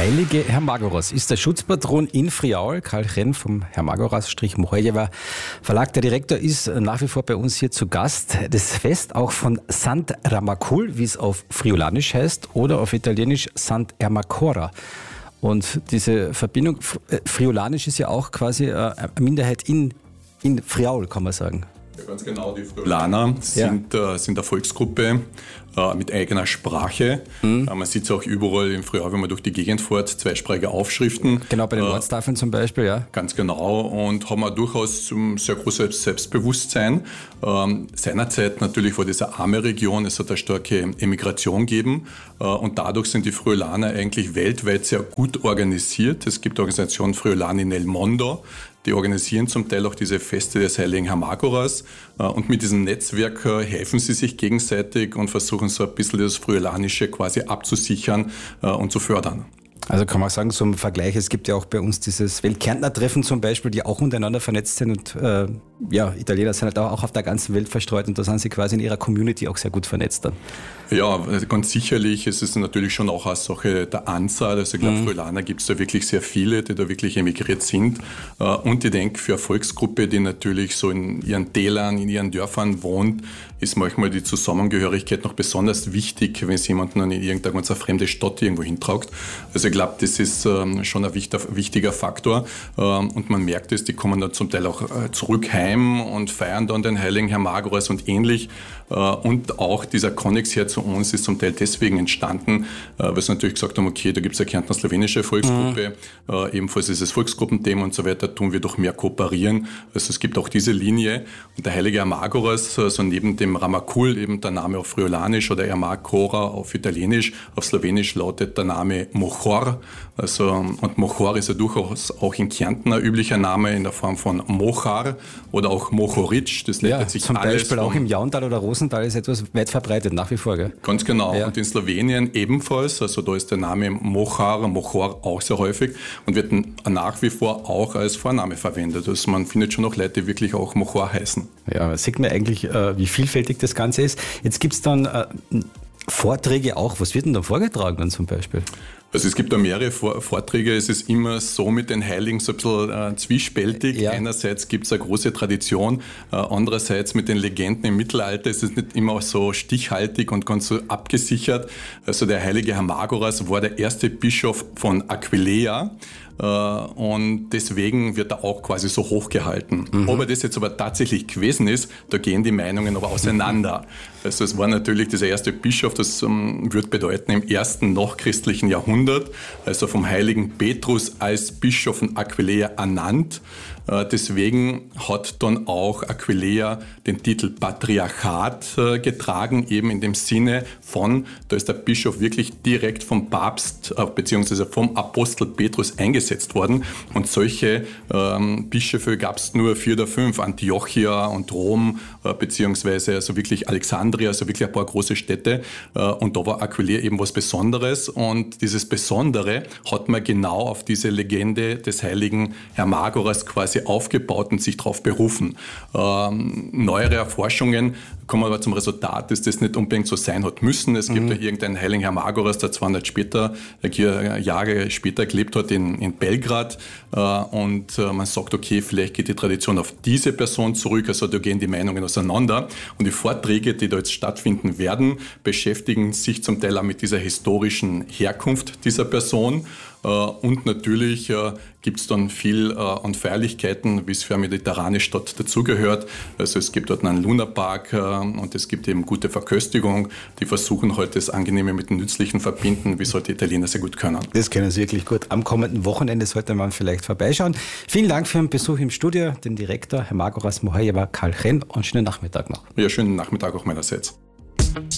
heilige Hermagoras ist der Schutzpatron in Friaul. Karl Renn vom Hermagoras-Mohajewa Verlag. Der Direktor ist nach wie vor bei uns hier zu Gast. Das Fest auch von Sant Ermacul, wie es auf Friulanisch heißt, oder auf Italienisch Sant Ermacora. Und diese Verbindung, Friulanisch ist ja auch quasi eine Minderheit in Friaul, kann man sagen. Ja, ganz genau. Die Friulaner sind eine Volksgruppe mit eigener Sprache. Man sieht es auch überall in Friaul, wenn man durch die Gegend fährt, zweisprachige Aufschriften. Genau, bei den Ortstafeln zum Beispiel, ja. Ganz genau. Und haben auch durchaus ein sehr großes Selbstbewusstsein. Seinerzeit natürlich war das eine arme Region, es hat eine starke Emigration gegeben. Und dadurch sind die Friulaner eigentlich weltweit sehr gut organisiert. Es gibt die Organisation Friulani nel Mondo. Die organisieren zum Teil auch diese Feste des heiligen Hermagoras. Und mit diesem Netzwerk helfen sie sich gegenseitig und versuchen so ein bisschen das Friulanische quasi abzusichern und zu fördern. Also kann man sagen, zum Vergleich, es gibt ja auch bei uns dieses Weltkärntner-Treffen zum Beispiel, die auch untereinander vernetzt sind und Italiener sind halt auch auf der ganzen Welt verstreut und da sind sie quasi in ihrer Community auch sehr gut vernetzt dann. Ja, ganz sicherlich. Es ist natürlich schon auch eine Sache der Anzahl. Also ich glaube, Friulaner gibt es da wirklich sehr viele, die da wirklich emigriert sind. Und ich denke, für eine Volksgruppe, die natürlich so in ihren Tälern, in ihren Dörfern wohnt, ist manchmal die Zusammengehörigkeit noch besonders wichtig, wenn es jemanden in irgendeine ganz fremde Stadt irgendwo hintragt. Also ich glaube, das ist schon ein wichtiger Faktor. Und man merkt es, die kommen dann zum Teil auch zurück heim und feiern dann den heiligen Hermagoras und ähnlich. Und auch dieser Konnex her zu uns ist zum Teil deswegen entstanden, weil sie natürlich gesagt haben, okay, da gibt es eine Kärntner-slowenische Volksgruppe, ebenfalls ist es Volksgruppenthema und so weiter, tun wir doch mehr kooperieren. Also es gibt auch diese Linie. Und der heilige Hermagoras, so neben dem Ramacul, eben der Name auf Friulanisch oder Ermacora auf Italienisch, auf Slowenisch lautet der Name Mohor. Also, und Mohor ist ja durchaus auch in Kärnten ein üblicher Name in der Form von Mochar oder auch Mohoric. Das leitet sich zum alles Beispiel auch im Jauntal oder Rosental ist etwas weit verbreitet, nach wie vor. Gell? Ganz genau. Ja. Und in Slowenien ebenfalls. Also da ist der Name Mohor auch sehr häufig und wird nach wie vor auch als Vorname verwendet. Also man findet schon noch Leute, die wirklich auch Mohor heißen. Ja, sieht man eigentlich, wie vielfältig das Ganze ist. Jetzt gibt es dann Vorträge auch. Was wird denn da vorgetragen dann zum Beispiel? Also es gibt da mehrere Vorträge. Es ist immer so mit den Heiligen so ein bisschen zwiespältig. Ja. Einerseits gibt es eine große Tradition, andererseits mit den Legenden im Mittelalter ist es nicht immer so stichhaltig und ganz so abgesichert. Also der heilige Hermagoras war der erste Bischof von Aquileia. Und deswegen wird er auch quasi so hochgehalten. Ob er das jetzt aber tatsächlich gewesen ist, da gehen die Meinungen aber auseinander. Also es war natürlich dieser erste Bischof, das würde bedeuten im ersten nachchristlichen Jahrhundert, also vom heiligen Petrus als Bischof von Aquileia ernannt. Deswegen hat dann auch Aquileia den Titel Patriarchat getragen, eben in dem Sinne von, da ist der Bischof wirklich direkt vom Papst bzw. vom Apostel Petrus eingesetzt worden. Und solche Bischöfe gab es nur 4 oder 5, Antiochia und Rom beziehungsweise also wirklich Alexandria, also wirklich ein paar große Städte. Und da war Aquileia eben was Besonderes und dieses Besondere hat man genau auf diese Legende des heiligen Hermagoras quasi aufgebaut und sich darauf berufen. Neuere Erforschungen kommen aber zum Resultat, dass das nicht unbedingt so sein hat müssen. Es gibt ja irgendeinen heiligen Hermagoras, der 200 Jahre später gelebt hat in Belgrad und man sagt, okay, vielleicht geht die Tradition auf diese Person zurück, also da gehen die Meinungen auseinander und die Vorträge, die da jetzt stattfinden werden, beschäftigen sich zum Teil auch mit dieser historischen Herkunft dieser Person. Und natürlich gibt es dann viel an Feierlichkeiten, wie es für eine mediterrane Stadt dazugehört. Also es gibt dort einen Lunapark und es gibt eben gute Verköstigung. Die versuchen halt das Angenehme mit dem Nützlichen verbinden, wie es halt die Italiener sehr gut können. Das können sie wirklich gut. Am kommenden Wochenende sollte man vielleicht vorbeischauen. Vielen Dank für den Besuch im Studio, den Direktor Hermagoras-Mohajewa Karl Renn und schönen Nachmittag noch. Ja, schönen Nachmittag auch meinerseits.